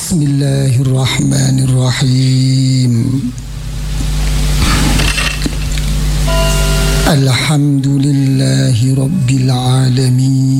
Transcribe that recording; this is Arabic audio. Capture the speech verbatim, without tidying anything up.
بسم الله الرحمن الرحيم. الحمد لله رب العالمين.